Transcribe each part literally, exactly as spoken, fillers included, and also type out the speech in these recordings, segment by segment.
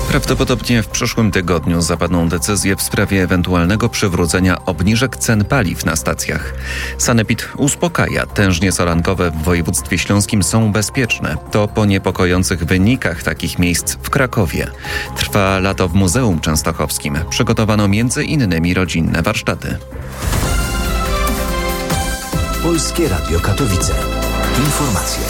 Prawdopodobnie w przyszłym tygodniu zapadną decyzje w sprawie ewentualnego przywrócenia obniżek cen paliw na stacjach. Sanepid uspokaja, tężnie solankowe w województwie śląskim są bezpieczne. To po niepokojących wynikach takich miejsc w Krakowie. Trwa lato w Muzeum Częstochowskim. Przygotowano między innymi rodzinne warsztaty. Polskie Radio Katowice. Informacje.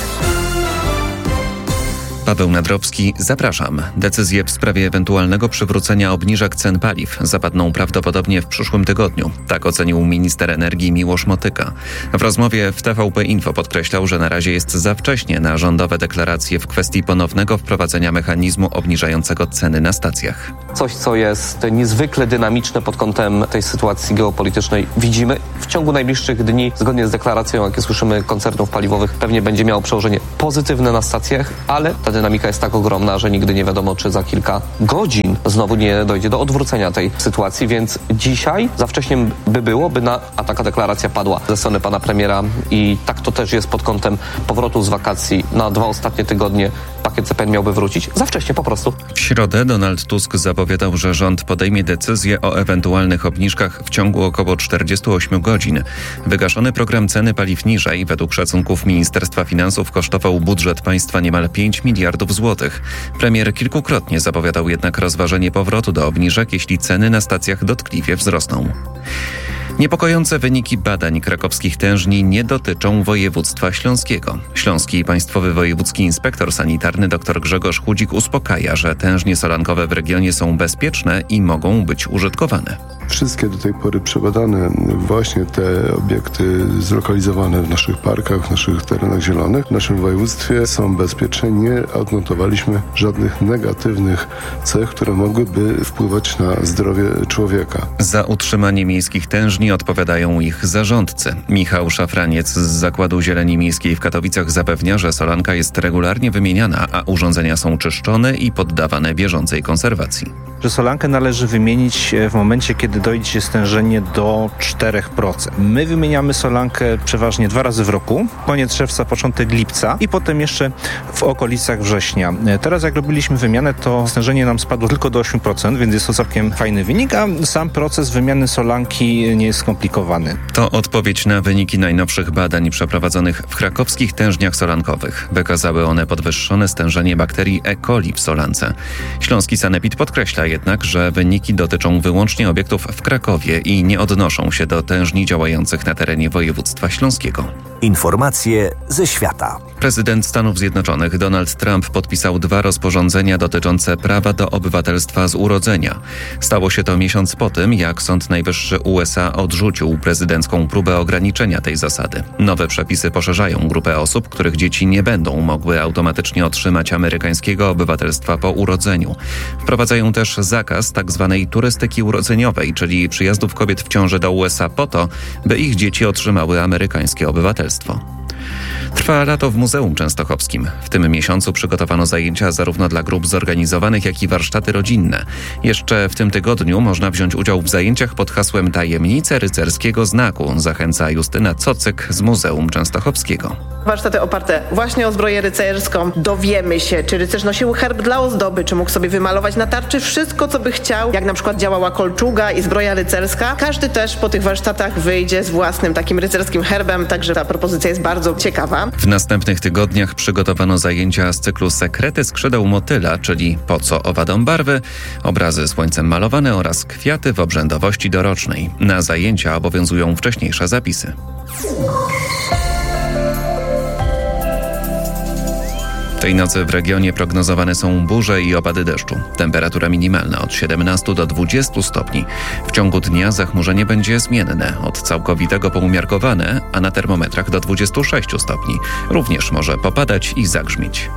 Paweł Nadrowski, zapraszam. Decyzje w sprawie ewentualnego przywrócenia obniżek cen paliw zapadną prawdopodobnie w przyszłym tygodniu. Tak ocenił minister energii Miłosz Motyka. W rozmowie w T V P Info podkreślał, że na razie jest za wcześnie na rządowe deklaracje w kwestii ponownego wprowadzenia mechanizmu obniżającego ceny na stacjach. Coś, co jest niezwykle dynamiczne pod kątem tej sytuacji geopolitycznej, widzimy. W ciągu najbliższych dni, zgodnie z deklaracją, jakie słyszymy, koncernów paliwowych, pewnie będzie miało przełożenie pozytywne na stacjach, ale ta dynamika jest tak ogromna, że nigdy nie wiadomo, czy za kilka godzin znowu nie dojdzie do odwrócenia tej sytuacji, więc dzisiaj za wcześnie by było, by na, a taka deklaracja padła ze strony pana premiera i tak to też jest pod kątem powrotu z wakacji na dwa ostatnie tygodnie. Pakiet C P N miałby wrócić. Za wcześnie po prostu. W środę Donald Tusk zapowiadał, że rząd podejmie decyzję o ewentualnych obniżkach w ciągu około czterdziestu ośmiu godzin. Wygaszony program ceny paliw niżej według szacunków Ministerstwa Finansów kosztował budżet państwa niemal pięć miliardów złotych. Premier kilkukrotnie zapowiadał jednak rozważenie powrotu do obniżek, jeśli ceny na stacjach dotkliwie wzrosną. Niepokojące wyniki badań krakowskich tężni nie dotyczą województwa śląskiego. Śląski Państwowy Wojewódzki Inspektor Sanitarny dr Grzegorz Chudzik uspokaja, że tężnie solankowe w regionie są bezpieczne i mogą być użytkowane. Wszystkie do tej pory przebadane właśnie te obiekty zlokalizowane w naszych parkach, w naszych terenach zielonych, w naszym województwie są bezpieczne. Nie odnotowaliśmy żadnych negatywnych cech, które mogłyby wpływać na zdrowie człowieka. Za utrzymanie miejskich tężni odpowiadają ich zarządcy. Michał Szafraniec z Zakładu Zieleni Miejskiej w Katowicach zapewnia, że solanka jest regularnie wymieniana, a urządzenia są czyszczone i poddawane bieżącej konserwacji. Że solankę należy wymienić w momencie, kiedy dojdzie stężenie do czterech procent. My wymieniamy solankę przeważnie dwa razy w roku, koniec czerwca, początek lipca i potem jeszcze w okolicach września. Teraz jak robiliśmy wymianę, to stężenie nam spadło tylko do ośmiu procent, więc jest to całkiem fajny wynik, a sam proces wymiany solanki nie jest skomplikowany. To odpowiedź na wyniki najnowszych badań przeprowadzonych w krakowskich tężniach solankowych. Wykazały one podwyższone stężenie bakterii E. coli w solance. Śląski Sanepid podkreśla jednak, że wyniki dotyczą wyłącznie obiektów w Krakowie i nie odnoszą się do tężni działających na terenie województwa śląskiego. Informacje ze świata. Prezydent Stanów Zjednoczonych Donald Trump podpisał dwa rozporządzenia dotyczące prawa do obywatelstwa z urodzenia. Stało się to miesiąc po tym, jak Sąd Najwyższy U S A odrzucił prezydencką próbę ograniczenia tej zasady. Nowe przepisy poszerzają grupę osób, których dzieci nie będą mogły automatycznie otrzymać amerykańskiego obywatelstwa po urodzeniu. Wprowadzają też zakaz tzw. turystyki urodzeniowej, czyli przyjazdów kobiet w ciąży do U S A po to, by ich dzieci otrzymały amerykańskie obywatelstwo. Trwa lato w Muzeum Częstochowskim. W tym miesiącu przygotowano zajęcia zarówno dla grup zorganizowanych, jak i warsztaty rodzinne. Jeszcze w tym tygodniu można wziąć udział w zajęciach pod hasłem Tajemnice rycerskiego znaku, zachęca Justyna Cocyk z Muzeum Częstochowskiego. Warsztaty oparte właśnie o zbroję rycerską. Dowiemy się, czy rycerz nosił herb dla ozdoby, czy mógł sobie wymalować na tarczy wszystko, co by chciał, jak na przykład działała kolczuga i zbroja rycerska. Każdy też po tych warsztatach wyjdzie z własnym takim rycerskim herbem, także ta propozycja jest bardzo ciekawa. W następnych tygodniach przygotowano zajęcia z cyklu Sekrety skrzydeł motyla, czyli Po co owadom barwy, obrazy słońcem malowane oraz kwiaty w obrzędowości dorocznej. Na zajęcia obowiązują wcześniejsze zapisy. Tej nocy w regionie prognozowane są burze i opady deszczu. Temperatura minimalna od siedemnastu do dwudziestu stopni. W ciągu dnia zachmurzenie będzie zmienne, od całkowitego po umiarkowane, a na termometrach do dwudziestu sześciu stopni. Również może popadać i zagrzmieć.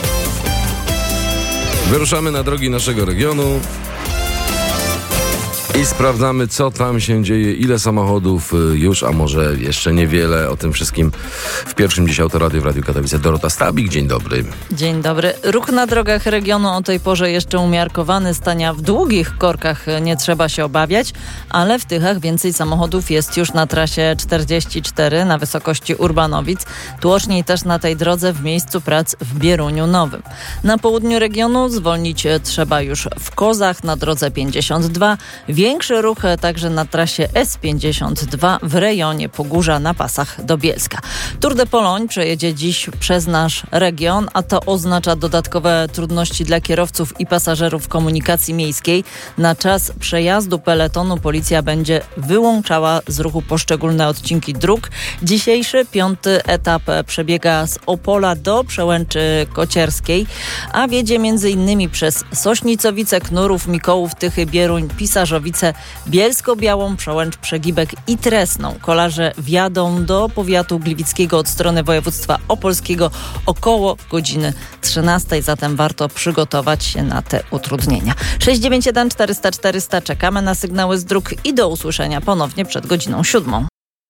Wyruszamy na drogi naszego regionu. I sprawdzamy, co tam się dzieje, ile samochodów już, a może jeszcze niewiele. O tym wszystkim w pierwszym dziś Autoradio w Radiu Katowice. Dorota Stabik, dzień dobry. Dzień dobry. Ruch na drogach regionu o tej porze jeszcze umiarkowany. Stania w długich korkach nie trzeba się obawiać, ale w Tychach więcej samochodów jest już na trasie czterdzieści cztery na wysokości Urbanowic. Tłoczniej też na tej drodze w miejscu prac w Bieruniu Nowym. Na południu regionu zwolnić trzeba już w Kozach na drodze pięćdziesiąt dwa. Większy ruch także na trasie S pięćdziesiąt dwa w rejonie Pogórza na pasach do Bielska. Tour de Pologne przejedzie dziś przez nasz region, a to oznacza dodatkowe trudności dla kierowców i pasażerów komunikacji miejskiej. Na czas przejazdu peletonu policja będzie wyłączała z ruchu poszczególne odcinki dróg. Dzisiejszy piąty etap przebiega z Opola do Przełęczy Kocierskiej, a wiedzie między innymi przez Sośnicowice, Knurów, Mikołów, Tychy, Bieruń, Pisarzowice, Bielsko-Białą, Przełęcz, Przegibek i Tresną. Kolarze wjadą do powiatu gliwickiego od strony województwa opolskiego około godziny trzynastej, zatem warto przygotować się na te utrudnienia. sześć dziewięć jeden czterysta czterysta czekamy na sygnały z dróg i do usłyszenia ponownie przed godziną siódmą.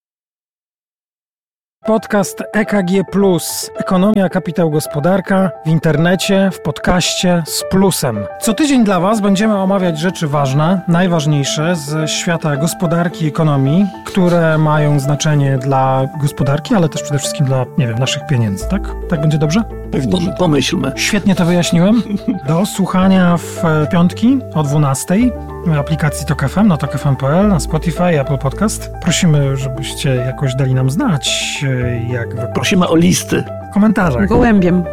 Podcast E K G plus. Ekonomia, kapitał, gospodarka w internecie, w podcaście z plusem. Co tydzień dla Was będziemy omawiać rzeczy ważne, najważniejsze z świata gospodarki i ekonomii, które mają znaczenie dla gospodarki, ale też przede wszystkim dla, nie wiem, naszych pieniędzy, tak? Tak będzie dobrze? Pewnie, pomyślmy. Świetnie to wyjaśniłem. Do słuchania w piątki o dwunastej w aplikacji Tok F M, na tok f m kropka p l, na Spotify, Apple Podcast. Prosimy, żebyście jakoś dali nam znać, jak wy... Prosimy o listy. W komentarzach. Gołębiem.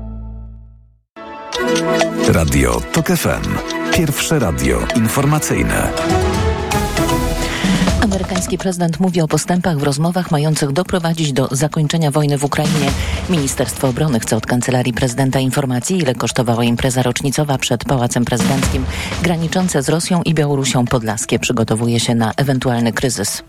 Radio Tok F M. Pierwsze radio informacyjne. Amerykański prezydent mówi o postępach w rozmowach mających doprowadzić do zakończenia wojny w Ukrainie. Ministerstwo Obrony chce od Kancelarii Prezydenta informacji, ile kosztowała impreza rocznicowa przed Pałacem Prezydenckim. Graniczące z Rosją i Białorusią Podlaskie przygotowuje się na ewentualny kryzys.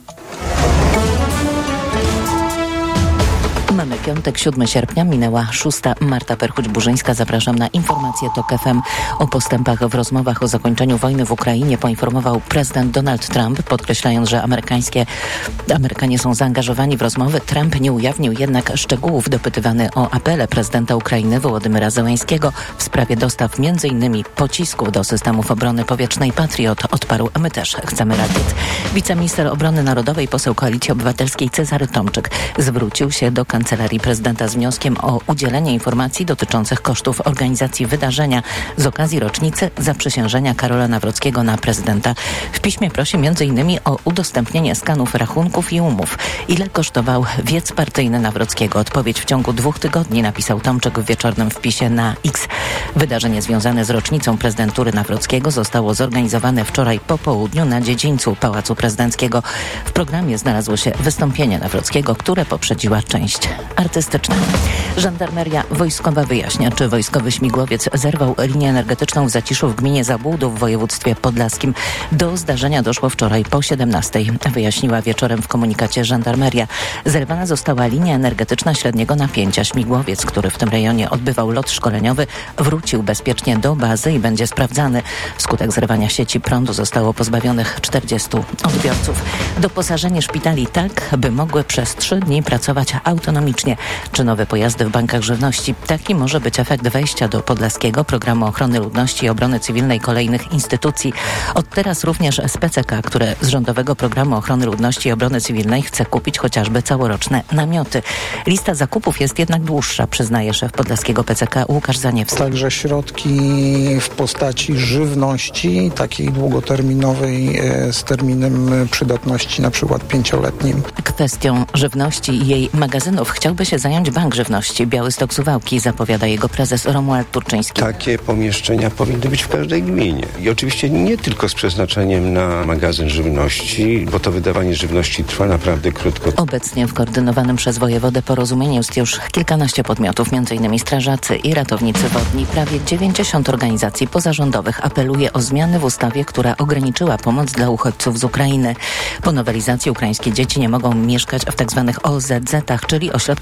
Mamy piątek, siódmego sierpnia, minęła szósta. Marta Perchuć-Burzyńska. Zapraszam na informacje Tok F M. O postępach w rozmowach o zakończeniu wojny w Ukrainie poinformował prezydent Donald Trump, podkreślając, że amerykańskie, Amerykanie są zaangażowani w rozmowy. Trump nie ujawnił jednak szczegółów. Dopytywany o apele prezydenta Ukrainy Wołodymyra Zełenskiego w sprawie dostaw między innymi pocisków do systemów obrony powietrznej Patriot odparł: my też chcemy rakiet. Wiceminister Obrony Narodowej, poseł Koalicji Obywatelskiej Cezary Tomczyk zwrócił się do Kancelarii Prezydenta z wnioskiem o udzielenie informacji dotyczących kosztów organizacji wydarzenia z okazji rocznicy zaprzysiężenia Karola Nawrockiego na prezydenta. W piśmie prosi między innymi o udostępnienie skanów rachunków i umów. Ile kosztował wiec partyjny Nawrockiego? Odpowiedź w ciągu dwóch tygodni, napisał Tomczyk w wieczornym wpisie na X. Wydarzenie związane z rocznicą prezydentury Nawrockiego zostało zorganizowane wczoraj po południu na dziedzińcu Pałacu Prezydenckiego. W programie znalazło się wystąpienie Nawrockiego, które poprzedziła część artystyczna. Żandarmeria wojskowa wyjaśnia, czy wojskowy śmigłowiec zerwał linię energetyczną w Zaciszu w gminie Zabłudów w województwie podlaskim. Do zdarzenia doszło wczoraj po siedemnastej. Wyjaśniła wieczorem w komunikacie żandarmeria. Zerwana została linia energetyczna średniego napięcia. Śmigłowiec, który w tym rejonie odbywał lot szkoleniowy, wrócił bezpiecznie do bazy i będzie sprawdzany. Wskutek zerwania sieci prądu zostało pozbawionych czterdziestu odbiorców. Doposażenie szpitali tak, by mogły przez trzy dni pracować autonomicznie. Czy nowe pojazdy w bankach żywności? Taki może być efekt wejścia do Podlaskiego Programu Ochrony Ludności i Obrony Cywilnej kolejnych instytucji. Od teraz również S P C K, które z Rządowego Programu Ochrony Ludności i Obrony Cywilnej chce kupić chociażby całoroczne namioty. Lista zakupów jest jednak dłuższa, przyznaje szef Podlaskiego P C K Łukasz Zaniewski. Także środki w postaci żywności, takiej długoterminowej z terminem przydatności na przykład pięcioletnim. Kwestią żywności i jej magazynów chciałby się zająć Bank Żywności Białystok Suwałki, zapowiada jego prezes Romuald Turczyński. Takie pomieszczenia powinny być w każdej gminie. I oczywiście nie tylko z przeznaczeniem na magazyn żywności, bo to wydawanie żywności trwa naprawdę krótko. Obecnie w koordynowanym przez wojewodę porozumieniu jest już kilkanaście podmiotów, między innymi strażacy i ratownicy wodni. Prawie dziewięćdziesiąt organizacji pozarządowych apeluje o zmiany w ustawie, która ograniczyła pomoc dla uchodźców z Ukrainy. Po nowelizacji ukraińskie dzieci nie mogą mieszkać w tzw. O Z Z-ach, czyli ośrodkach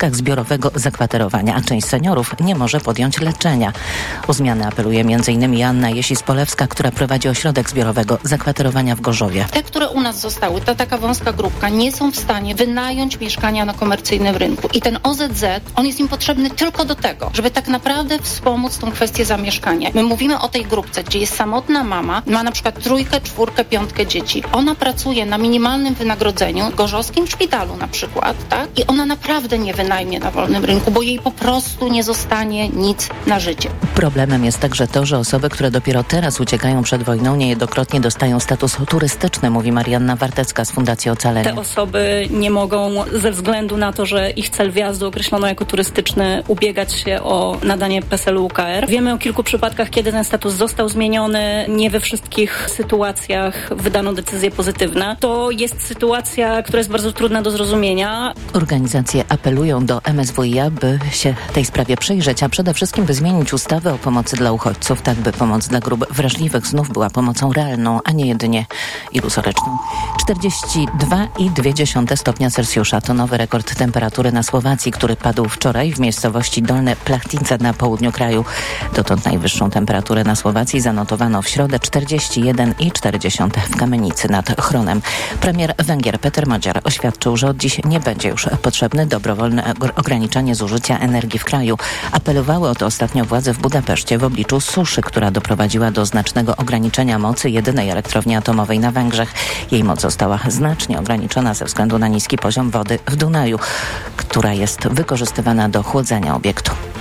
ośrodkach zbiorowego zakwaterowania, a część seniorów nie może podjąć leczenia. O zmianę apeluje między innymi Joanna Jesis-Polewska, która prowadzi ośrodek zbiorowego zakwaterowania w Gorzowie. Te, które u nas zostały, ta taka wąska grupka, nie są w stanie wynająć mieszkania na komercyjnym rynku. I ten O Z Z, on jest im potrzebny tylko do tego, żeby tak naprawdę wspomóc tą kwestię zamieszkania. My mówimy o tej grupce, gdzie jest samotna mama, ma na przykład trójkę, czwórkę, piątkę dzieci. Ona pracuje na minimalnym wynagrodzeniu w gorzowskim szpitalu na przykład, tak? I ona naprawdę nie wynajmie na wolnym rynku, bo jej po prostu nie zostanie nic na życie. Problemem jest także to, że osoby, które dopiero teraz uciekają przed wojną, niejednokrotnie dostają status turystyczny, mówi Marianna Wartecka z Fundacji Ocalenie. Te osoby nie mogą ze względu na to, że ich cel wjazdu określono jako turystyczny, ubiegać się o nadanie P E S E L U K R. Wiemy o kilku przypadkach, kiedy ten status został zmieniony. Nie we wszystkich sytuacjach wydano decyzje pozytywne. To jest sytuacja, która jest bardzo trudna do zrozumienia. Organizacje apelują do M S W i A, by się tej sprawie przyjrzeć, a przede wszystkim by zmienić ustawę o pomocy dla uchodźców, tak by pomoc dla grup wrażliwych znów była pomocą realną, a nie jedynie ilusoryczną. czterdzieści dwa i dwie dziesiąte stopnia Celsjusza to nowy rekord temperatury na Słowacji, który padł wczoraj w miejscowości Dolne Plachtice na południu kraju. Dotąd najwyższą temperaturę na Słowacji zanotowano w środę czterdzieści jeden i cztery dziesiąte w Kamenicy nad Chronem. Premier Węgier Peter Magyar oświadczył, że od dziś nie będzie już potrzebne dobrowolne ograniczanie zużycia energii w kraju. Apelowały o to ostatnio władze w Budapeszcie w obliczu suszy, która doprowadziła do znacznego ograniczenia mocy jedynej elektrowni atomowej na Węgrzech. Jej moc została znacznie ograniczona ze względu na niski poziom wody w Dunaju, która jest wykorzystywana do chłodzenia obiektu.